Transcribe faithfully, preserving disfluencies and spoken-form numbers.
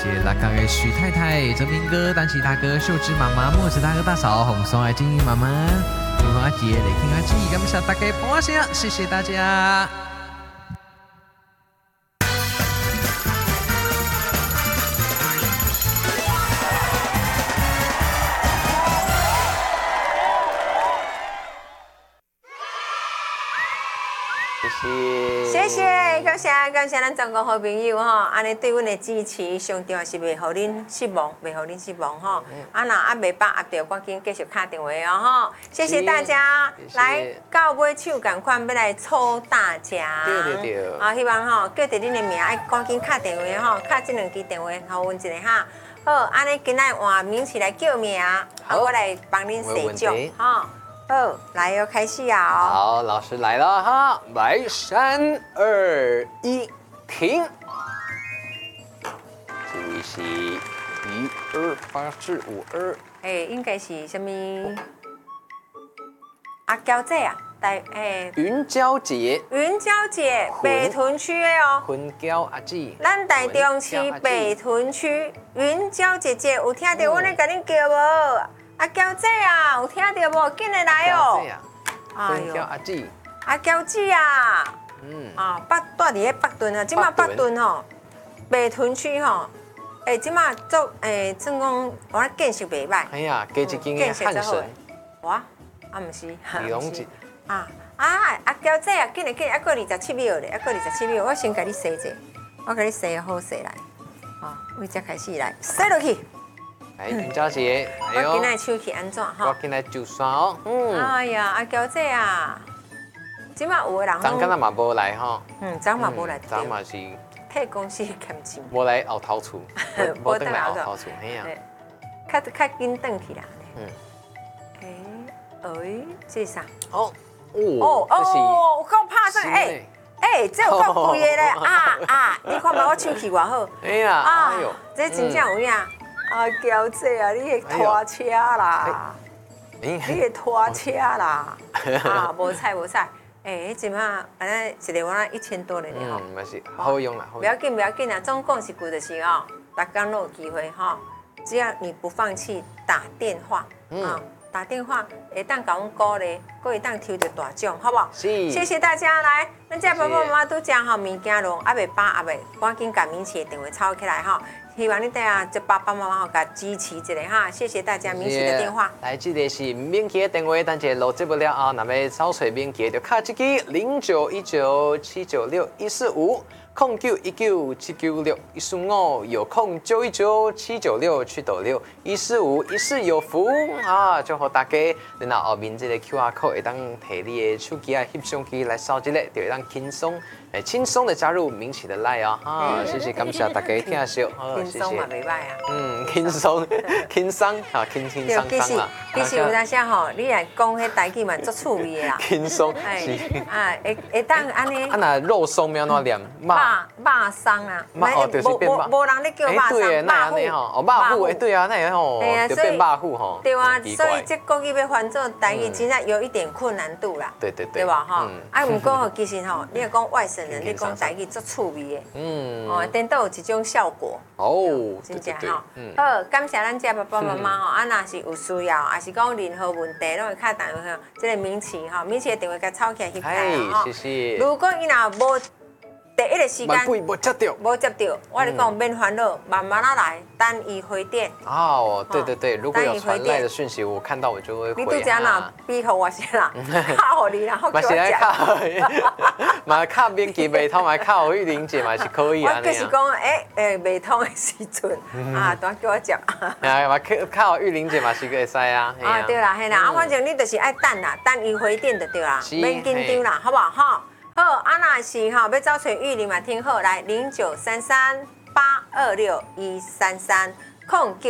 谢拉港的许太太、郑明哥、丹琪大哥、秀芝妈妈、墨子大哥大嫂、红松爱金英妈妈、云峰阿姐、雷霆阿姐，感谢大家捧场，谢谢大家。 谢谢，感谢感谢咱全国好朋友吼，安尼对阮的支持，上重要是袂互恁失望，袂互恁失望吼。啊，若啊袂把握到，赶紧继续打电话哦吼。谢谢大家，来到尾手赶快要来抽大奖。 对对对。 啊，希望吼叫着恁的名，爱赶紧打电话吼，打这两支电话，互阮一个哈。好，安尼今仔换名词来叫名，啊，我来帮恁设奖吼。好，来哦，开始啊！ 好，老师来了哈，来，三二一，停。这位是一二八四五二， 哎，应该是什么？阿娇姐啊，台哎， 云娇姐， 云娇姐，北屯区的哦。 云娇阿姐， 咱台中市北屯区云娇姐姐，有听到我咧甲恁叫无？阿娇姐啊，有听到无？紧来来哦！ 云娇阿姐， 阿娇姐啊， 嗯， 啊，北住伫咧北屯啊，即马北屯吼，北屯区吼，诶，即马做诶，总讲我咧建设袂歹。 哎呀，加一间的汉神， 哇，啊，毋是， 李龙姐， 啊啊，阿娇姐啊，紧来紧来，还过二十七秒咧，还过二十七秒，我先甲你洗者，我甲你洗好洗来，哦，为只开始来洗落去。 来，云娇姐， 我今仔手气安怎哈？ 我今仔就算哦， 嗯。哎呀，阿娇姐啊，即马有的人张敢若嘛无来吼， 嗯，张嘛无来， 张嘛是替公司欠钱， 无来后头厝，无等来后头厝，嘿呀， 较较紧转去啦。 嗯。 诶，诶，这啥？ 哦哦哦，够拍上诶诶，这有够贵的咧啊啊！你看嘛，我手气偌好。 哎呀，哎呦， 这真正有影。阿娇姐啊，你会拖车啦，你会拖车啦，啊，无菜无菜，哎，即马反正一个碗一千多了呢吼， 嗯，没事，好用啦， 不要紧不要紧啊，总共是贵就是哦，大家都有机会哈，只要你不放弃打电话，啊，打电话会当甲阮鼓励，佫会当抽到大奖，好不好？ 是， 谢谢大家来，咱这爸爸妈妈都讲吼，物件拢还袂把握袂，赶紧甲明启的电话抄起来哈。希望你等下这爸爸妈妈好甲支持一下哈，谢谢大家。明启的电话， 来，这个是明启的电话，等下录节目了后，若要找找明启，就卡这支零九一九七九六一四五。空九一九七九六一四五，有空九一九七九六七九六一四五，一世有福啊！祝福大家，然后后面这个 Q R code 会当摕你的手机啊、翕相机来扫这个，就会当轻松诶轻松的加入明启的 line 哦哈！谢谢感谢大家听惜，好谢谢。轻松嘛袂歹啊。 嗯，轻松轻松啊，轻轻松松啦。 其实有当时吼，你来讲迄台语嘛足趣味的啦。 轻松是啊，会会当安尼。 啊，那肉松要怎念？ 肉肉松啊， 哦，就是变肉。 无人咧叫肉松， 对，那安尼吼，哦，肉虎，哎，对啊，那也吼，就变肉虎吼。 对啊，所以这国语要翻做台语，真正有一点困难度啦。 对对对， 对吧？哈，啊，毋过吼，其实吼，你若讲外省人，你讲台语足趣味的，嗯，哦，颠倒有一种效果。 哦， 真正吼，好，感谢咱这爸爸妈妈吼，啊，若是有需要，还是讲任何问题，拢会敲电话吼，这个明启吼，明启的电话甲抄起来翕起来吼。 谢谢。 如果伊若无第一个时间无接到， 无接到，我跟你讲免烦恼，慢慢啊来，等伊回电。 哦，对对对，如果有传来的讯息，我看到我就会回。 你拄则呐，比互我先啦，卡互你啦，好叫我食。嘛卡免记袂通，嘛卡互玉玲姐嘛是可以啊。 我就是讲，诶诶，袂通的时阵，啊，当叫我接。 哎，嘛卡卡互玉玲姐嘛是会使啊。 啊，对啦，嘿啦，啊，反正你就是爱等啦，等伊回电就对啦，免紧张啦，好不好？哈。好，啊那是哈，要找找玉玲嘛，听好来零九三三八二六一三三空九。